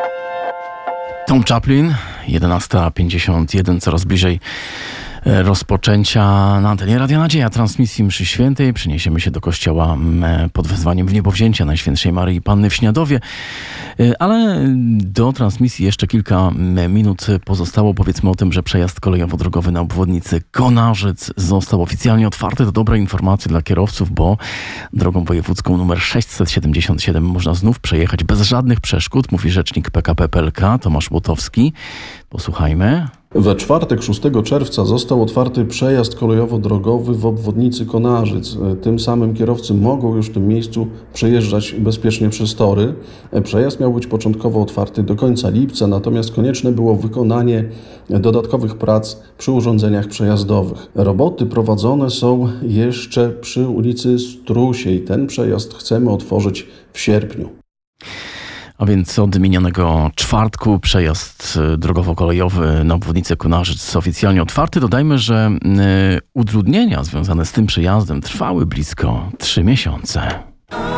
Tom Chaplin, 11:51, coraz bliżej rozpoczęcia na antenie Radia Nadzieja transmisji mszy świętej. Przeniesiemy się do kościoła pod wezwaniem Wniebowzięcia Najświętszej Maryi Panny w Śniadowie. Ale do transmisji jeszcze kilka minut pozostało. Powiedzmy o tym, że przejazd kolejowo-drogowy na obwodnicy Konarzyc został oficjalnie otwarty. To dobre informacje dla kierowców, bo drogą wojewódzką numer 677 można znów przejechać bez żadnych przeszkód, mówi rzecznik PKP PLK Tomasz Łotowski. Posłuchajmy. We czwartek 6 czerwca został otwarty przejazd kolejowo-drogowy w obwodnicy Konarzyc. Tym samym kierowcy mogą już w tym miejscu przejeżdżać bezpiecznie przez tory. Przejazd miał być początkowo otwarty do końca lipca, natomiast konieczne było wykonanie dodatkowych prac przy urządzeniach przejazdowych. Roboty prowadzone są jeszcze przy ulicy Strusiej. Ten przejazd chcemy otworzyć w sierpniu. A więc od minionego czwartku przejazd drogowo-kolejowy na obwodnicę Konarzyc oficjalnie otwarty. Dodajmy, że utrudnienia związane z tym przejazdem trwały blisko 3 miesiące.